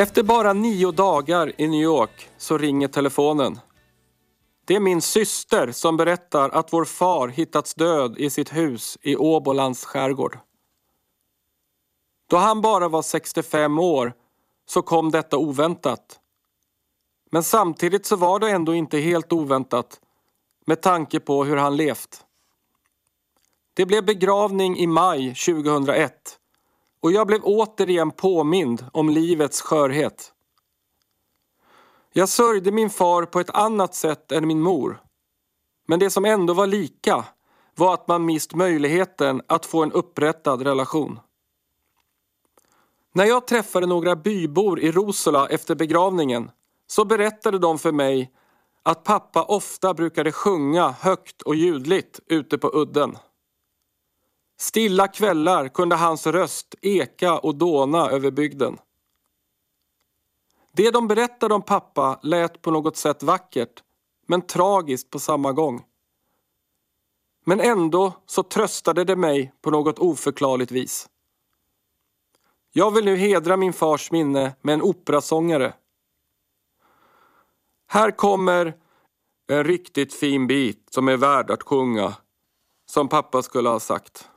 Efter bara 9 dagar i New York så ringer telefonen. Det är min syster som berättar att vår far hittats död i sitt hus i Åbolands skärgård. Då han bara var 65 år så kom detta oväntat. Men samtidigt så var det ändå inte helt oväntat med tanke på hur han levt. Det blev begravning i maj 2001 och jag blev återigen påmind om livets skörhet. Jag sörjde min far på ett annat sätt än min mor. Men det som ändå var lika var att man mist möjligheten att få en upprättad relation. När jag träffade några bybor i Rosela efter begravningen så berättade de för mig att pappa ofta brukade sjunga högt och ljudligt ute på udden. Stilla kvällar kunde hans röst eka och dåna över bygden. Det de berättade om pappa lät på något sätt vackert, men tragiskt på samma gång. Men ändå så tröstade det mig på något oförklarligt vis. Jag vill nu hedra min fars minne med en operasångare. Här kommer en riktigt fin bit som är värd att sjunga, som pappa skulle ha sagt.